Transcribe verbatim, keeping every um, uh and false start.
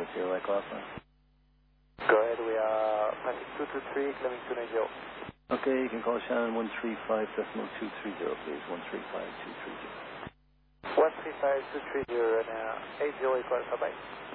zero Echo Alpha. Go ahead, we are passing two two three, climbing two nine zero. Okay, you can call Shannon one three five decimal two three zero, please. one three five two three zero. one three five two three zero and uh, eight zero Echo Alpha, bye.